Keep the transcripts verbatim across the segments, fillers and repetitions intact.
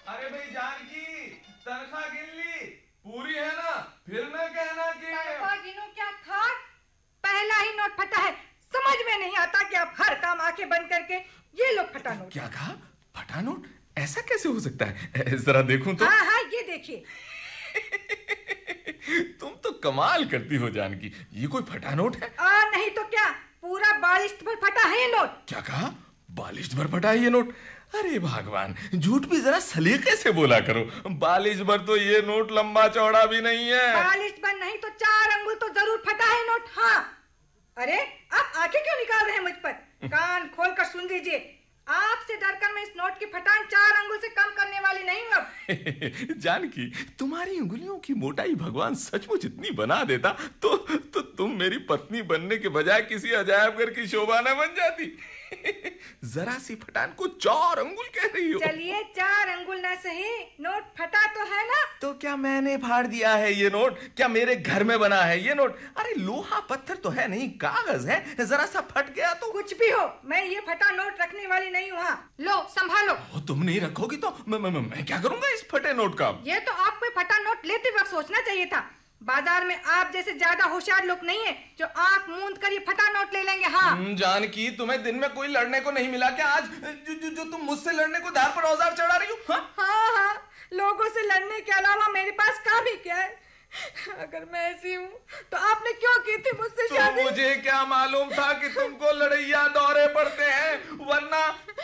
अरे भाई जानकी, तनख्वाह गिन ली? पूरी है ना? फिर मैं कहना कि तनख्वाह गिनो क्या खाक? पहला ही नोट फटा है। समझ में नहीं आता कि आप हर काम आंखें बंद करके ये लो फटा नोट। क्या कहा? फटा नोट? ऐसा कैसे हो सकता है? जरा देखूं तो। हाँ हाँ ये देखिए। तुम तो कमाल करती हो जानकी, ये कोई फटा नोट है? आ, नहीं तो क्या, पूरा बालिश्त भर फटा है ये नोट। क्या कहा? बालिश्त भर फटा है ये नोट? अरे भगवान, झूठ भी जरा सलीके से बोला करो। बालिश भर तो ये नोट लंबा चौड़ा भी नहीं है। बालिश भर नहीं तो चार अंगुल तो जरूर फटा है नोट। हाँ। अरे आप आंखें क्यों निकाल रहे हैं मुझ पर? कान खोल कर सुन लीजिए। आपसे डरकर मैं इस नोट की फटान चार अंगुल से कम करने वाली नहीं हूँ अब। जानकी, तुम्हारी उंगलियों की मोटाई भगवान सचमुच इतनी बना देता तो तो तुम मेरी पत्नी बनने के बजाय किसी अजायब घर की शोभा न बन जाती। जरा सी फटान को चार अंगुल कह रही हो। चलिए चार अंगुल ना सही, नोट फटा तो है ना? तो क्या मैंने फाड़ दिया है ये नोट? क्या मेरे घर में बना है ये नोट? अरे लोहा पत्थर तो है नहीं, कागज है। जरा सा फट गया तो। कुछ भी हो, मैं ये फटा नोट रखने वाली नहीं हूँ। लो संभालो। ओ, तुम नहीं रखोगी तो मैं, मैं, मैं, मैं क्या करूंगा इस फटे नोट का? ये तो आपको फटा नोट लेते वक्त सोचना चाहिए था। बाजार में आप जैसे ज्यादा होशियार लोग नहीं है जो आंख मूंद कर ये फटा नोट ले लेंगे। हाँ जानकी, तुम्हें दिन में कोई लड़ने को नहीं मिला क्या आज, जो, जो, जो तुम मुझसे लड़ने को धार पर औजार चढ़ा रही हो? हाँ हाँ हाँ, लोगों से लड़ने के अलावा मेरे पास काम ही क्या है? अगर मैं ऐसी हूँ तो आपने क्यों की थी मुझसे तो शादी? मुझे क्या मालूम था कि तुमको लड़ैया दौरे पड़ते हैं, वरना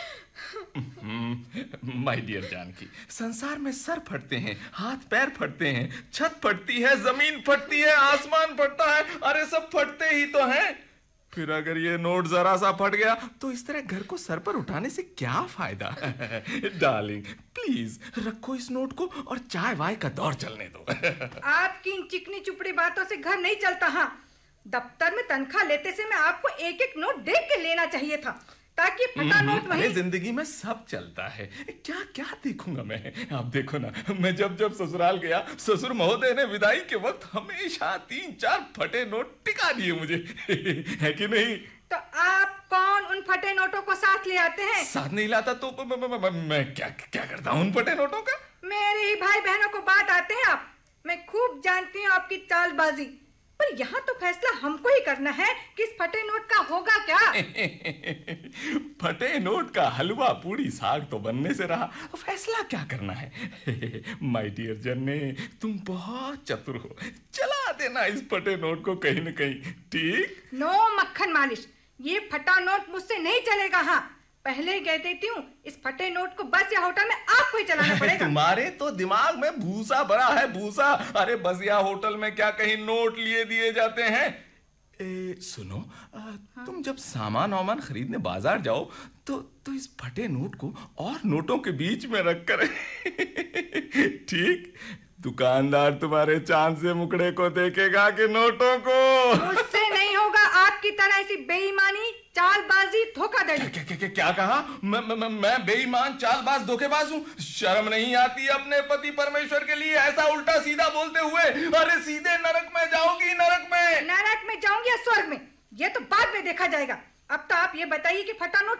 माय डियर जानकी, संसार में सर फटते हैं, हाथ पैर फटते हैं, छत फटती है, जमीन फटती है, आसमान फटता है, अरे सब फटते ही तो हैं। फिर अगर ये नोट जरा सा फट गया तो इस तरह घर को सर पर उठाने से क्या फायदा? डार्लिंग प्लीज रखो इस नोट को और चाय वाय का दौर चलने दो। आपकी इन चिकनी चुपड़ी बातों से घर नहीं चलता। हाँ, दफ्तर में तनख्वाह लेते से मैं आपको एक एक नोट देख के लेना चाहिए था ताकि फटा नोट वही। जिंदगी में सब चलता है, क्या क्या देखूंगा मैं? आप देखो ना, मैं जब जब ससुराल गया, ससुर महोदय ने विदाई के वक्त हमेशा तीन चार फटे नोट टिका दिए मुझे। है कि नहीं? तो आप कौन उन फटे नोटों को साथ ले आते हैं? साथ नहीं लाता तो मैं, मैं, मैं, मैं क्या क्या करता हूँ उन फटे नोटों का? मेरे ही भाई बहनों को बात आते हैं आप। मैं खूब जानती हूँ आपकी चालबाजी, पर यहाँ तो फैसला हमको ही करना है कि इस फटे नोट का होगा क्या। फटे नोट का हलवा पूड़ी साग तो बनने से रहा, फैसला क्या करना है? माय डियर जन्ने, तुम बहुत चतुर हो, चला देना इस फटे नोट को कहीं न कहीं, ठीक? नो मक्खन मालिश, ये फटा नोट मुझसे नहीं चलेगा। हाँ, पहले ही कह देती हूँ, इस फटे नोट को बस या होटल में आपको ही चलाना पड़ेगा। तुम्हारे तो दिमाग में भूसा भरा है, भूसा। अरे बस या होटल में क्या कहीं नोट लिए दिए जाते हैं? ए, सुनो, आ, हाँ? तुम जब सामान वामान खरीदने बाजार जाओ तो तो इस फटे नोट को और नोटों के बीच में रखकर ठीक, दुकानदार तुम्हारे चांद से मुकड़े को देखेगा कि नोटों को। मुझसे नहीं होगा आपकी तरह ऐसी बेईमानी, चालबाजी, धोखाधड़ी। क्या, क्या, क्या, क्या कहा? मैं, मैं, मैं बेईमान, चालबाज, धोखेबाज हूँ? शर्म नहीं आती अपने पति परमेश्वर के लिए ऐसा उल्टा सीधा बोलते हुए? अरे सीधे नरक में जाओगी, नरक में। नरक में जाऊंगी या स्वर्ग में, ये तो बाद में देखा जाएगा। अब तो आप ये बताइए कि फटा नोट